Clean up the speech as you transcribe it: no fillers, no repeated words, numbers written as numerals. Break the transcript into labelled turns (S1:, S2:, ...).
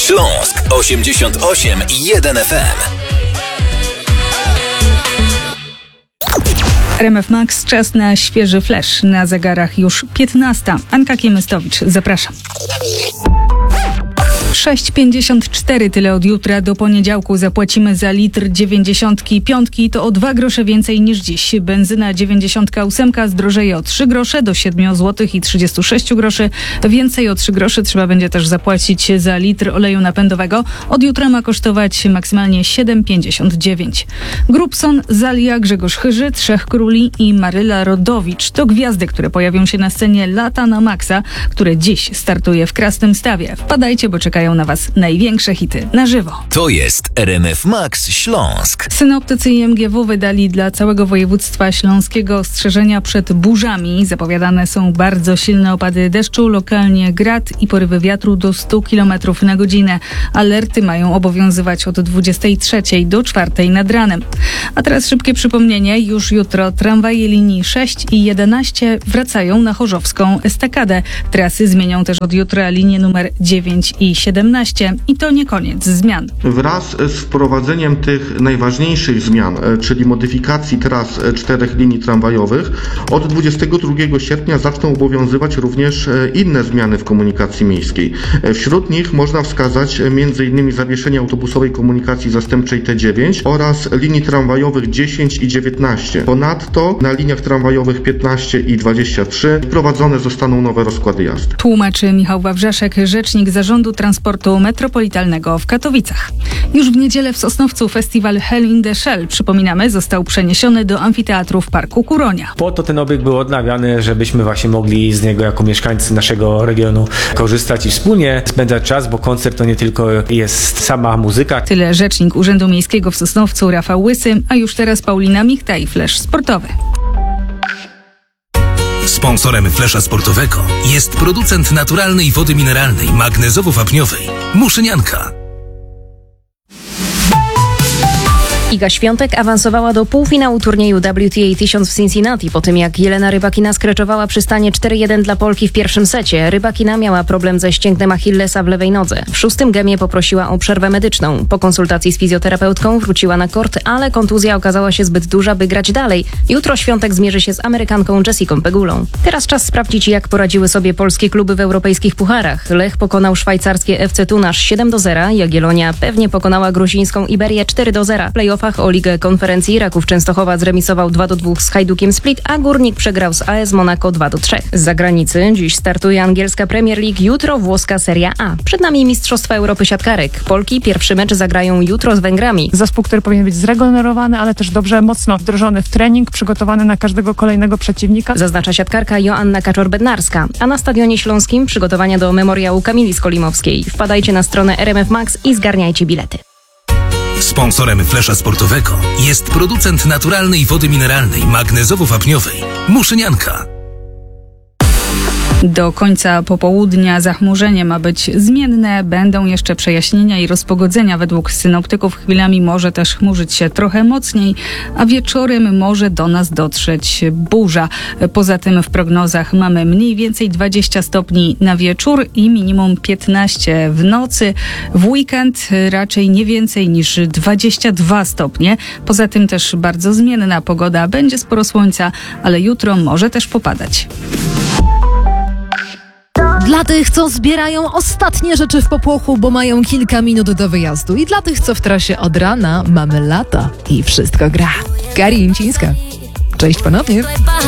S1: Śląsk 88,1 FM.
S2: RMF Max, czas na świeży flash. Na zegarach już 15. Anka Kiemystowicz, zapraszam. 6,54 tyle od jutra do poniedziałku zapłacimy za litr 95, to o 2 grosze więcej niż dziś. Benzyna 98 zdrożeje o 3 grosze do 7 zł i 36 groszy. Więcej o 3 groszy trzeba będzie też zapłacić za litr oleju napędowego. Od jutra ma kosztować maksymalnie 7,59. Grubson, Zalia, Grzegorz Chyży, Trzech Króli i Maryla Rodowicz to gwiazdy, które pojawią się na scenie Lata na Maxa, które dziś startuje w Krasnymstawie. Wpadajcie, bo czekają na Was największe hity na żywo.
S1: To jest RMF Max Śląsk.
S2: Synoptycy IMGW wydali dla całego województwa śląskiego ostrzeżenia przed burzami. Zapowiadane są bardzo silne opady deszczu, lokalnie grad i porywy wiatru do 100 km na godzinę. Alerty mają obowiązywać od 23 do 4 nad ranem. A teraz szybkie przypomnienie. Już jutro tramwaje linii 6 i 11 wracają na Chorzowską estakadę. Trasy zmienią też od jutra linie numer 9 i 17. I to nie koniec zmian.
S3: Wraz z wprowadzeniem tych najważniejszych zmian, czyli modyfikacji tras 4 linii tramwajowych, od 22 sierpnia zaczną obowiązywać również inne zmiany w komunikacji miejskiej. Wśród nich można wskazać m.in. zawieszenie autobusowej komunikacji zastępczej T9 oraz linii tramwajowych 10 i 19. Ponadto na liniach tramwajowych 15 i 23 wprowadzone zostaną nowe rozkłady jazdy.
S2: Tłumaczy Michał Wawrzeszek, rzecznik Zarządu Transportu Metropolitalnego w Katowicach. Już w niedzielę w Sosnowcu festiwal Hell in the Shell, przypominamy, został przeniesiony do amfiteatru w Parku Kuronia.
S4: Po to ten obiekt był odnawiany, żebyśmy właśnie mogli z niego jako mieszkańcy naszego regionu korzystać i wspólnie spędzać czas, bo koncert to nie tylko jest sama muzyka.
S2: Tyle rzecznik Urzędu Miejskiego w Sosnowcu Rafał Łysy, a już teraz Paulina Michta i flash sportowy.
S1: Sponsorem flesza sportowego jest producent naturalnej wody mineralnej magnezowo-wapniowej Muszynianka.
S5: Iga Świątek awansowała do półfinału turnieju WTA 1000 w Cincinnati po tym, jak Jelena Rybakina skreczowała przy stanie 4-1 dla Polki w pierwszym secie. Rybakina miała problem ze ścięgnem Achillesa w lewej nodze. W 6. gemie poprosiła o przerwę medyczną. Po konsultacji z fizjoterapeutką wróciła na kort, ale kontuzja okazała się zbyt duża, by grać dalej. Jutro Świątek zmierzy się z Amerykanką Jessiką Pegulą. Teraz czas sprawdzić, jak poradziły sobie polskie kluby w europejskich pucharach. Lech pokonał szwajcarskie FC Tunasz 7-0, Jagiellonia pewnie pokonała gruzińską Iberię 4-0. Playoffach o Ligę Konferencji Raków Częstochowa zremisował 2-2 z Hajdukiem Split, a Górnik przegrał z AS Monaco 2-3. Z zagranicy dziś startuje angielska Premier League, jutro włoska Serie A. Przed nami Mistrzostwa Europy siatkarek. Polki pierwszy mecz zagrają jutro z Węgrami.
S6: Zespół, który powinien być zregenerowany, ale też dobrze, mocno wdrożony w trening, przygotowany na każdego kolejnego przeciwnika.
S5: Zaznacza siatkarka Joanna Kaczor-Bednarska. A na Stadionie Śląskim przygotowania do memoriału Kamili Skolimowskiej. Wpadajcie na stronę RMF Max i zgarniajcie bilety.
S1: Sponsorem flesza sportowego jest producent naturalnej wody mineralnej magnezowo-wapniowej Muszynianka.
S2: Do końca popołudnia zachmurzenie ma być zmienne. Będą jeszcze przejaśnienia i rozpogodzenia. Według synoptyków chwilami może też chmurzyć się trochę mocniej, a wieczorem może do nas dotrzeć burza. Poza tym w prognozach mamy mniej więcej 20 stopni na wieczór i minimum 15 w nocy. W weekend raczej nie więcej niż 22 stopnie. Poza tym też bardzo zmienna pogoda. Będzie sporo słońca, ale jutro może też popadać.
S7: Dla tych, co zbierają ostatnie rzeczy w popłochu, bo mają kilka minut do wyjazdu. I dla tych, co w trasie od rana, mamy lata i wszystko gra. Kari Incińska. Cześć ponownie.